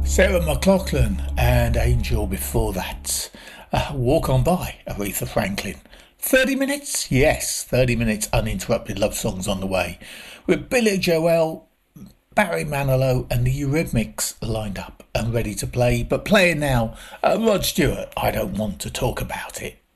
Sarah McLachlan and Angel before that. Walk On By, Aretha Franklin. 30 minutes? Yes, 30 minutes uninterrupted love songs on the way. With Billy Joel, Barry Manilow and the Eurythmics lined up and ready to play. But playing now, Rod Stewart, I Don't Want to Talk About It.